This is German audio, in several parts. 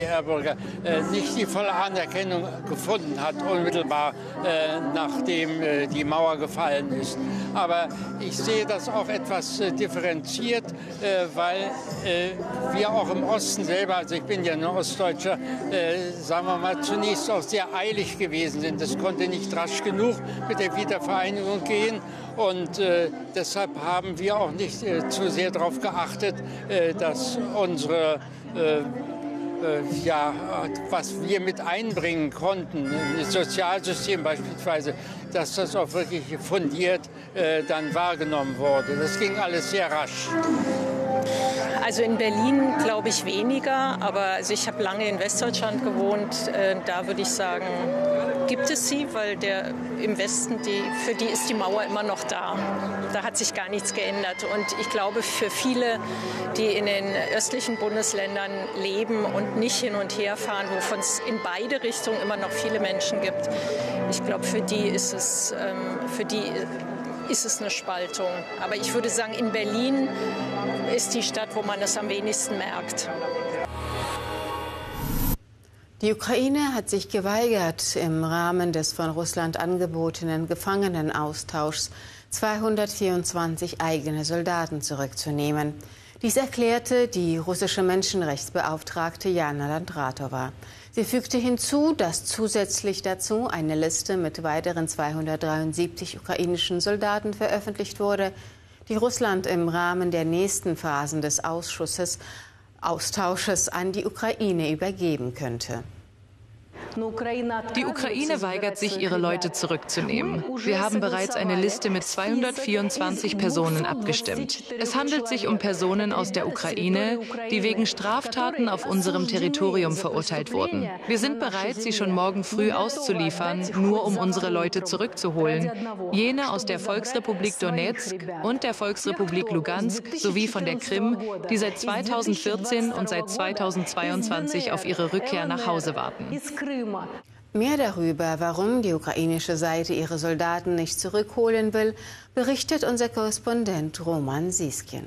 Herr Bürger, nicht die volle Anerkennung gefunden hat, unmittelbar nachdem die Mauer gefallen ist. Aber ich sehe das auch etwas differenziert, weil wir auch im Osten selber, also ich bin ja ein Ostdeutscher, sagen wir mal, zunächst auch sehr eilig gewesen sind. Es konnte nicht rasch genug mit der Wiedervereinigung gehen. Und deshalb haben wir auch nicht zu sehr darauf geachtet, dass unsere was wir mit einbringen konnten, das Sozialsystem beispielsweise, dass das auch wirklich fundiert dann wahrgenommen wurde. Das ging alles sehr rasch. Also in Berlin glaube ich weniger, aber also ich habe lange in Westdeutschland gewohnt. Da würde ich sagen, gibt es sie, weil im Westen, für die ist die Mauer immer noch da. Da hat sich gar nichts geändert. Und ich glaube, für viele, die in den östlichen Bundesländern leben und nicht hin und her fahren, wovon es in beide Richtungen immer noch viele Menschen gibt, ich glaube, für die ist es eine Spaltung. Aber ich würde sagen, in Berlin ist die Stadt, wo man es am wenigsten merkt. Die Ukraine hat sich geweigert, im Rahmen des von Russland angebotenen Gefangenenaustauschs 224 eigene Soldaten zurückzunehmen. Dies erklärte die russische Menschenrechtsbeauftragte Jana Landratova. Sie fügte hinzu, dass zusätzlich dazu eine Liste mit weiteren 273 ukrainischen Soldaten veröffentlicht wurde, die Russland im Rahmen der nächsten Phasen des Austausches an die Ukraine übergeben könnte. Die Ukraine weigert sich, ihre Leute zurückzunehmen. Wir haben bereits eine Liste mit 224 Personen abgestimmt. Es handelt sich um Personen aus der Ukraine, die wegen Straftaten auf unserem Territorium verurteilt wurden. Wir sind bereit, sie schon morgen früh auszuliefern, nur um unsere Leute zurückzuholen. Jene aus der Volksrepublik Donetsk und der Volksrepublik Lugansk sowie von der Krim, die seit 2014 und seit 2022 auf ihre Rückkehr nach Hause warten. Mehr darüber, warum die ukrainische Seite ihre Soldaten nicht zurückholen will, berichtet unser Korrespondent Roman Siskin.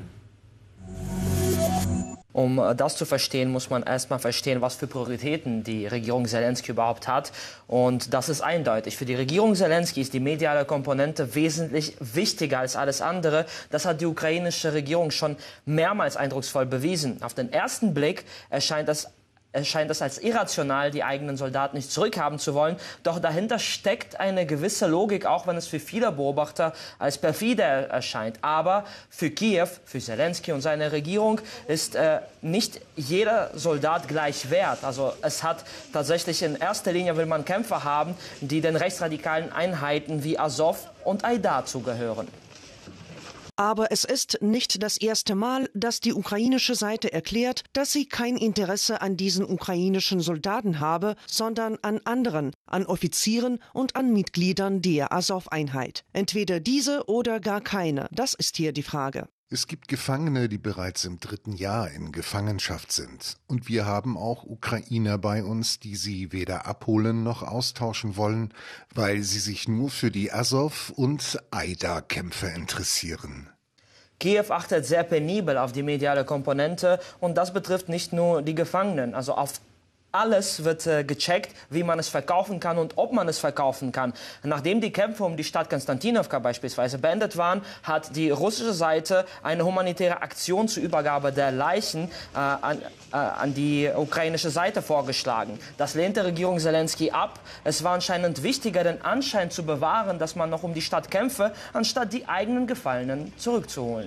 Um das zu verstehen, muss man erstmal verstehen, was für Prioritäten die Regierung Zelensky überhaupt hat. Und das ist eindeutig. Für die Regierung Zelensky ist die mediale Komponente wesentlich wichtiger als alles andere. Das hat die ukrainische Regierung schon mehrmals eindrucksvoll bewiesen. Auf den ersten Blick erscheint es als irrational, die eigenen Soldaten nicht zurückhaben zu wollen. Doch dahinter steckt eine gewisse Logik, auch wenn es für viele Beobachter als perfide erscheint. Aber für Kiew, für Zelensky und seine Regierung ist nicht jeder Soldat gleich wert. Also es hat tatsächlich in erster Linie, will man Kämpfer haben, die den rechtsradikalen Einheiten wie Azov und Aidar zugehören. Aber es ist nicht das erste Mal, dass die ukrainische Seite erklärt, dass sie kein Interesse an diesen ukrainischen Soldaten habe, sondern an anderen, an Offizieren und an Mitgliedern der Azov-Einheit. Entweder diese oder gar keine, das ist hier die Frage. Es gibt Gefangene, die bereits im 3. Jahr in Gefangenschaft sind. Und wir haben auch Ukrainer bei uns, die sie weder abholen noch austauschen wollen, weil sie sich nur für die Azov- und Aidar-Kämpfer interessieren. Kiew achtet sehr penibel auf die mediale Komponente und das betrifft nicht nur die Gefangenen. Also auf alles wird gecheckt, wie man es verkaufen kann und ob man es verkaufen kann. Nachdem die Kämpfe um die Stadt Konstantinowka beispielsweise beendet waren, hat die russische Seite eine humanitäre Aktion zur Übergabe der Leichen an die ukrainische Seite vorgeschlagen. Das lehnte Regierung Zelensky ab. Es war anscheinend wichtiger, den Anschein zu bewahren, dass man noch um die Stadt kämpfe, anstatt die eigenen Gefallenen zurückzuholen.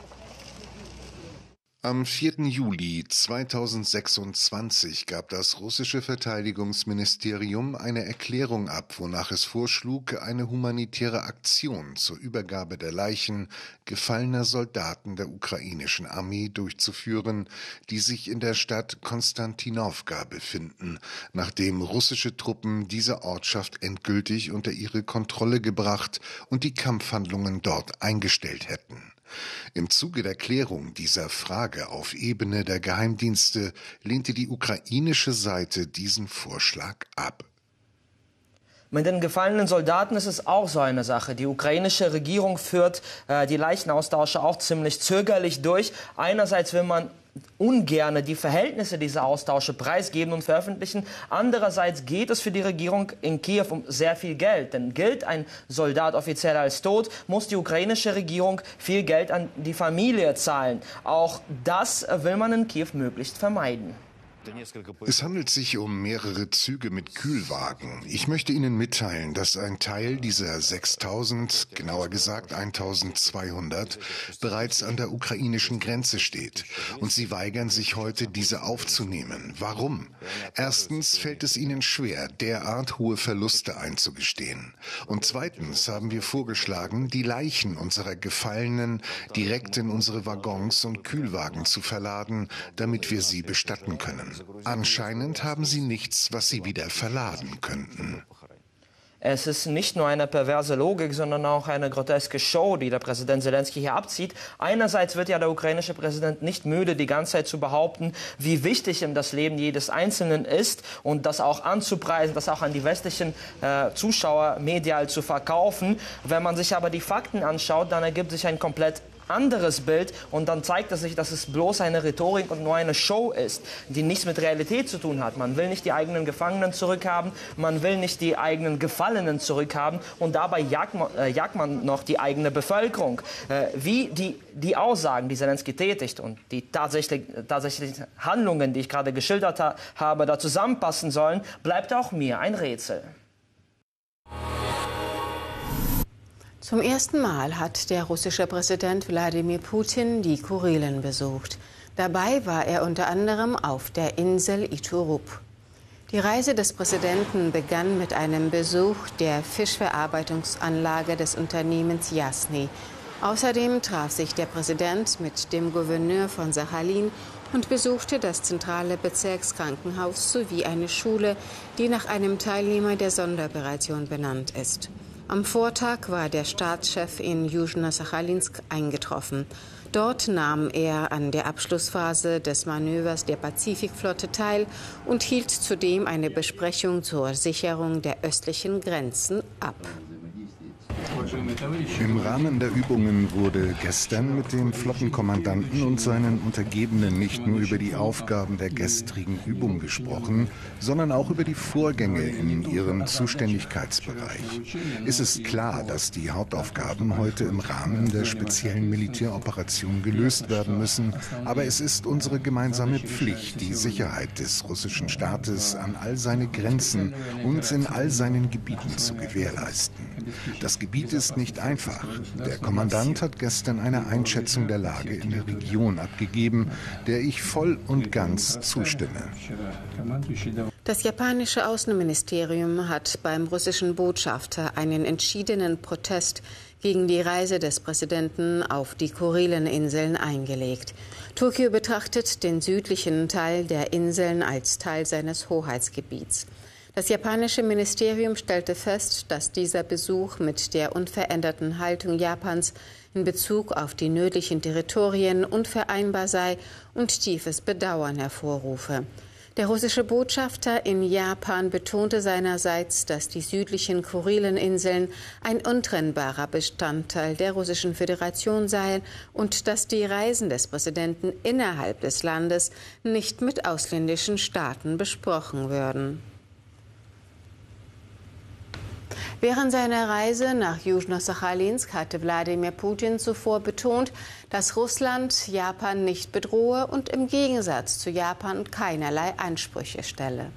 Am 4. Juli 2026 gab das russische Verteidigungsministerium eine Erklärung ab, wonach es vorschlug, eine humanitäre Aktion zur Übergabe der Leichen gefallener Soldaten der ukrainischen Armee durchzuführen, die sich in der Stadt Konstantinowka befinden, nachdem russische Truppen diese Ortschaft endgültig unter ihre Kontrolle gebracht und die Kampfhandlungen dort eingestellt hätten. Im Zuge der Klärung dieser Frage auf Ebene der Geheimdienste lehnte die ukrainische Seite diesen Vorschlag ab. Mit den gefallenen Soldaten ist es auch so eine Sache. Die ukrainische Regierung führt die Leichenaustausche auch ziemlich zögerlich durch. Einerseits will man ungern die Verhältnisse dieser Austausche preisgeben und veröffentlichen. Andererseits geht es für die Regierung in Kiew um sehr viel Geld. Denn gilt ein Soldat offiziell als tot, muss die ukrainische Regierung viel Geld an die Familie zahlen. Auch das will man in Kiew möglichst vermeiden. Es handelt sich um mehrere Züge mit Kühlwagen. Ich möchte Ihnen mitteilen, dass ein Teil dieser 6.000, genauer gesagt 1.200, bereits an der ukrainischen Grenze steht. Und sie weigern sich heute, diese aufzunehmen. Warum? Erstens fällt es ihnen schwer, derart hohe Verluste einzugestehen. Und zweitens haben wir vorgeschlagen, die Leichen unserer Gefallenen direkt in unsere Waggons und Kühlwagen zu verladen, damit wir sie bestatten können. Anscheinend haben sie nichts, was sie wieder verladen könnten. Es ist nicht nur eine perverse Logik, sondern auch eine groteske Show, die der Präsident Zelensky hier abzieht. Einerseits wird ja der ukrainische Präsident nicht müde, die ganze Zeit zu behaupten, wie wichtig ihm das Leben jedes Einzelnen ist und das auch anzupreisen, das auch an die westlichen Zuschauer medial zu verkaufen. Wenn man sich aber die Fakten anschaut, dann ergibt sich ein komplett anderes Bild und dann zeigt es sich, dass es bloß eine Rhetorik und nur eine Show ist, die nichts mit Realität zu tun hat. Man will nicht die eigenen Gefangenen zurückhaben, man will nicht die eigenen Gefallenen zurückhaben und dabei jagt man noch die eigene Bevölkerung. Wie die Aussagen, die Zelensky tätigt und die tatsächlichen Handlungen, die ich gerade geschildert habe, da zusammenpassen sollen, bleibt auch mir ein Rätsel. Zum ersten Mal hat der russische Präsident Wladimir Putin die Kurilen besucht. Dabei war er unter anderem auf der Insel Iturup. Die Reise des Präsidenten begann mit einem Besuch der Fischverarbeitungsanlage des Unternehmens Jasny. Außerdem traf sich der Präsident mit dem Gouverneur von Sachalin und besuchte das zentrale Bezirkskrankenhaus sowie eine Schule, die nach einem Teilnehmer der Sonderoperation benannt ist. Am Vortag war der Staatschef in Južno-Sachalinsk eingetroffen. Dort nahm er an der Abschlussphase des Manövers der Pazifikflotte teil und hielt zudem eine Besprechung zur Sicherung der östlichen Grenzen ab. Im Rahmen der Übungen wurde gestern mit dem Flottenkommandanten und seinen Untergebenen nicht nur über die Aufgaben der gestrigen Übung gesprochen, sondern auch über die Vorgänge in ihrem Zuständigkeitsbereich. Es ist klar, dass die Hauptaufgaben heute im Rahmen der speziellen Militäroperation gelöst werden müssen, aber es ist unsere gemeinsame Pflicht, die Sicherheit des russischen Staates an all seine Grenzen und in all seinen Gebieten zu gewährleisten. Das Gebiet ist nicht einfach. Der Kommandant hat gestern eine Einschätzung der Lage in der Region abgegeben, der ich voll und ganz zustimme. Das japanische Außenministerium hat beim russischen Botschafter einen entschiedenen Protest gegen die Reise des Präsidenten auf die Kurileninseln eingelegt. Tokio betrachtet den südlichen Teil der Inseln als Teil seines Hoheitsgebiets. Das japanische Ministerium stellte fest, dass dieser Besuch mit der unveränderten Haltung Japans in Bezug auf die nördlichen Territorien unvereinbar sei und tiefes Bedauern hervorrufe. Der russische Botschafter in Japan betonte seinerseits, dass die südlichen Kurileninseln ein untrennbarer Bestandteil der Russischen Föderation seien und dass die Reisen des Präsidenten innerhalb des Landes nicht mit ausländischen Staaten besprochen würden. Während seiner Reise nach Južno-Sachalinsk hatte Wladimir Putin zuvor betont, dass Russland Japan nicht bedrohe und im Gegensatz zu Japan keinerlei Ansprüche stelle.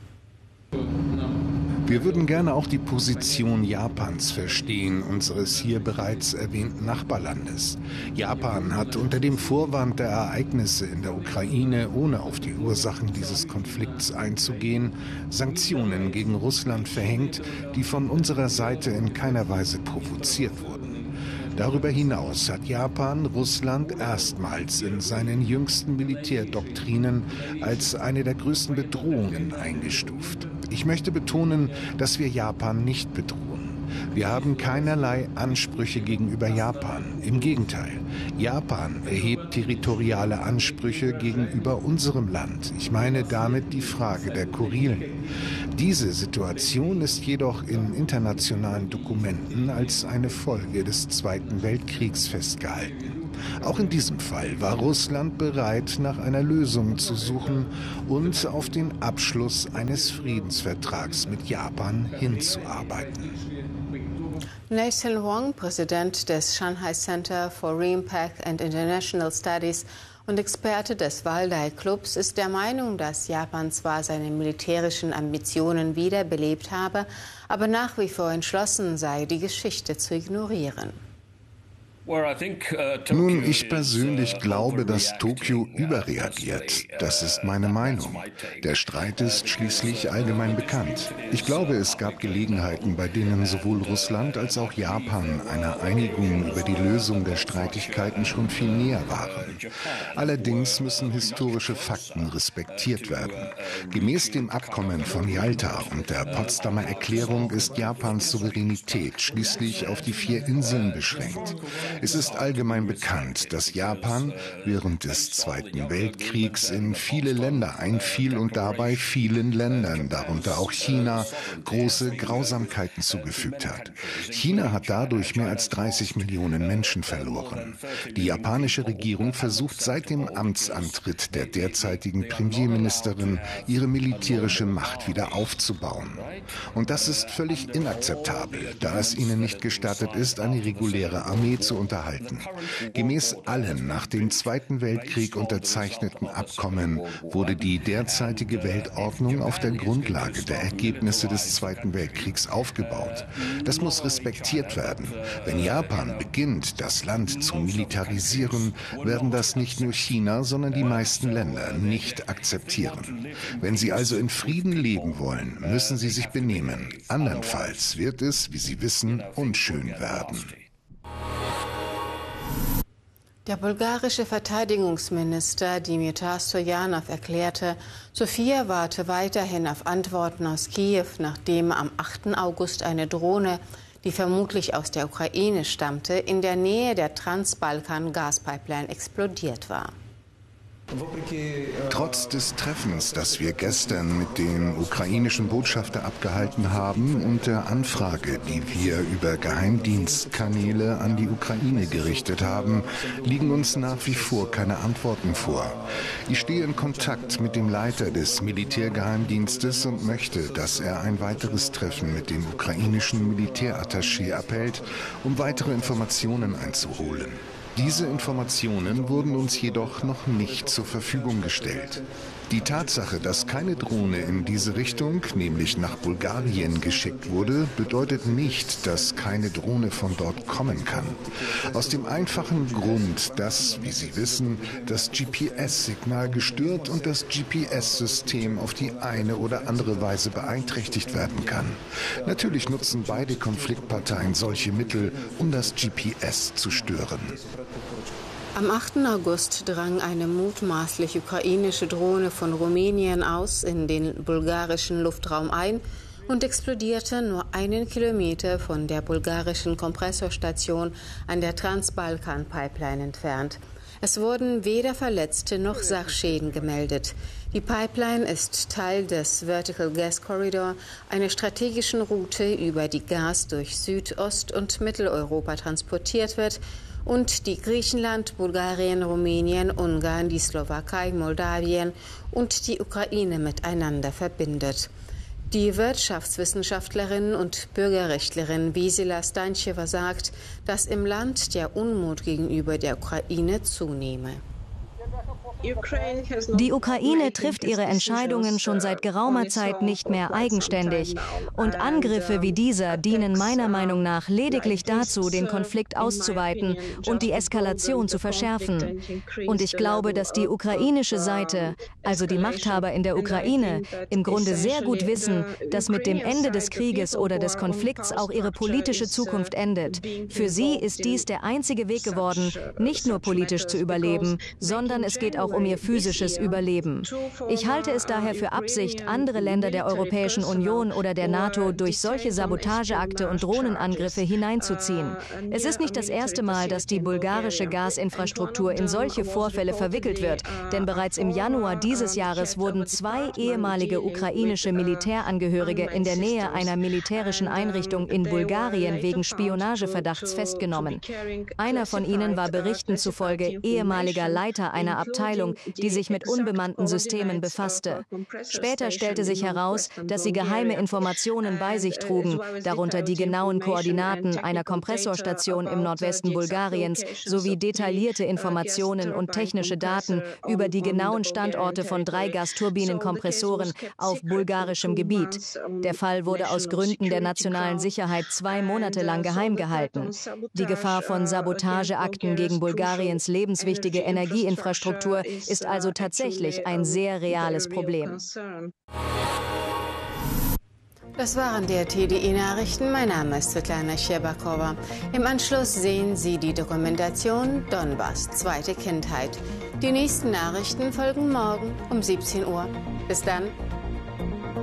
Wir würden gerne auch die Position Japans verstehen, unseres hier bereits erwähnten Nachbarlandes. Japan hat unter dem Vorwand der Ereignisse in der Ukraine, ohne auf die Ursachen dieses Konflikts einzugehen, Sanktionen gegen Russland verhängt, die von unserer Seite in keiner Weise provoziert wurden. Darüber hinaus hat Japan Russland erstmals in seinen jüngsten Militärdoktrinen als eine der größten Bedrohungen eingestuft. Ich möchte betonen, dass wir Japan nicht bedrohen. Wir haben keinerlei Ansprüche gegenüber Japan. Im Gegenteil, Japan erhebt territoriale Ansprüche gegenüber unserem Land. Ich meine damit die Frage der Kurilen. Diese Situation ist jedoch in internationalen Dokumenten als eine Folge des Zweiten Weltkriegs festgehalten. Auch in diesem Fall war Russland bereit, nach einer Lösung zu suchen und auf den Abschluss eines Friedensvertrags mit Japan hinzuarbeiten. Nathan Wong, Präsident des Shanghai Center for Re-Impact and International Studies und Experte des Waldai Clubs, ist der Meinung, dass Japan zwar seine militärischen Ambitionen wiederbelebt habe, aber nach wie vor entschlossen sei, die Geschichte zu ignorieren. Nun, ich persönlich glaube, dass Tokio überreagiert. Das ist meine Meinung. Der Streit ist schließlich allgemein bekannt. Ich glaube, es gab Gelegenheiten, bei denen sowohl Russland als auch Japan einer Einigung über die Lösung der Streitigkeiten schon viel näher waren. Allerdings müssen historische Fakten respektiert werden. Gemäß dem Abkommen von Jalta und der Potsdamer Erklärung ist Japans Souveränität schließlich auf die 4 Inseln beschränkt. Es ist allgemein bekannt, dass Japan während des Zweiten Weltkriegs in viele Länder einfiel und dabei vielen Ländern, darunter auch China, große Grausamkeiten zugefügt hat. China hat dadurch mehr als 30 Millionen Menschen verloren. Die japanische Regierung versucht seit dem Amtsantritt der derzeitigen Premierministerin, ihre militärische Macht wieder aufzubauen. Und das ist völlig inakzeptabel, da es ihnen nicht gestattet ist, eine reguläre Armee zu unterhalten. Gemäß allen nach dem Zweiten Weltkrieg unterzeichneten Abkommen wurde die derzeitige Weltordnung auf der Grundlage der Ergebnisse des Zweiten Weltkriegs aufgebaut. Das muss respektiert werden. Wenn Japan beginnt, das Land zu militarisieren, werden das nicht nur China, sondern die meisten Länder nicht akzeptieren. Wenn sie also in Frieden leben wollen, müssen sie sich benehmen. Andernfalls wird es, wie Sie wissen, unschön werden. Der bulgarische Verteidigungsminister Dimitar Stojanov erklärte, Sofia warte weiterhin auf Antworten aus Kiew, nachdem am 8. August eine Drohne, die vermutlich aus der Ukraine stammte, in der Nähe der Transbalkan-Gaspipeline explodiert war. Trotz des Treffens, das wir gestern mit dem ukrainischen Botschafter abgehalten haben und der Anfrage, die wir über Geheimdienstkanäle an die Ukraine gerichtet haben, liegen uns nach wie vor keine Antworten vor. Ich stehe in Kontakt mit dem Leiter des Militärgeheimdienstes und möchte, dass er ein weiteres Treffen mit dem ukrainischen Militärattaché abhält, um weitere Informationen einzuholen. Diese Informationen wurden uns jedoch noch nicht zur Verfügung gestellt. Die Tatsache, dass keine Drohne in diese Richtung, nämlich nach Bulgarien, geschickt wurde, bedeutet nicht, dass keine Drohne von dort kommen kann. Aus dem einfachen Grund, dass, wie Sie wissen, das GPS-Signal gestört und das GPS-System auf die eine oder andere Weise beeinträchtigt werden kann. Natürlich nutzen beide Konfliktparteien solche Mittel, um das GPS zu stören. Am 8. August drang eine mutmaßlich ukrainische Drohne von Rumänien aus in den bulgarischen Luftraum ein und explodierte nur 1 Kilometer von der bulgarischen Kompressorstation an der Transbalkan-Pipeline entfernt. Es wurden weder Verletzte noch Sachschäden gemeldet. Die Pipeline ist Teil des Vertical Gas Corridor, einer strategischen Route, über die Gas durch Südost- und Mitteleuropa transportiert wird und die Griechenland, Bulgarien, Rumänien, Ungarn, die Slowakei, Moldawien und die Ukraine miteinander verbindet. Die Wirtschaftswissenschaftlerin und Bürgerrechtlerin Wisila Stancheva sagt, dass im Land der Unmut gegenüber der Ukraine zunehme. Die Ukraine trifft ihre Entscheidungen schon seit geraumer Zeit nicht mehr eigenständig. Und Angriffe wie dieser dienen meiner Meinung nach lediglich dazu, den Konflikt auszuweiten und die Eskalation zu verschärfen. Und ich glaube, dass die ukrainische Seite, also die Machthaber in der Ukraine, im Grunde sehr gut wissen, dass mit dem Ende des Krieges oder des Konflikts auch ihre politische Zukunft endet. Für sie ist dies der einzige Weg geworden, nicht nur politisch zu überleben, sondern es geht auch auch um ihr physisches Überleben. Ich halte es daher für Absicht, andere Länder der Europäischen Union oder der NATO durch solche Sabotageakte und Drohnenangriffe hineinzuziehen. Es ist nicht das erste Mal, dass die bulgarische Gasinfrastruktur in solche Vorfälle verwickelt wird, denn bereits im Januar dieses Jahres wurden 2 ehemalige ukrainische Militärangehörige in der Nähe einer militärischen Einrichtung in Bulgarien wegen Spionageverdachts festgenommen. Einer von ihnen war Berichten zufolge ehemaliger Leiter einer Abteilung, die sich mit unbemannten Systemen befasste. Später stellte sich heraus, dass sie geheime Informationen bei sich trugen, darunter die genauen Koordinaten einer Kompressorstation im Nordwesten Bulgariens sowie detaillierte Informationen und technische Daten über die genauen Standorte von 3 Gasturbinenkompressoren auf bulgarischem Gebiet. Der Fall wurde aus Gründen der nationalen Sicherheit 2 Monate lang geheim gehalten. Die Gefahr von Sabotageakten gegen Bulgariens lebenswichtige Energieinfrastruktur ist also tatsächlich ein sehr reales Problem. Das waren die TDI-Nachrichten. Mein Name ist Svetlana Scherbakova. Im Anschluss sehen Sie die Dokumentation Donbass, zweite Kindheit. Die nächsten Nachrichten folgen morgen um 17 Uhr. Bis dann.